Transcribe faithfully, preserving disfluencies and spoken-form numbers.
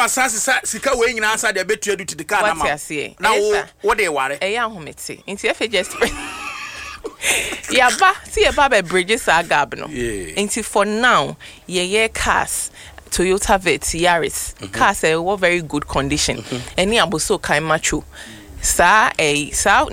asase sika we nyina asa de betu edu the car na ma na wo wo de ware e ya homete nti efe just yaba see yaba be bridges agab no nti for now ye ye cars Toyota Vet Yaris mm-hmm. cars are very good condition any mm-hmm. abuso kai macho sa eh sa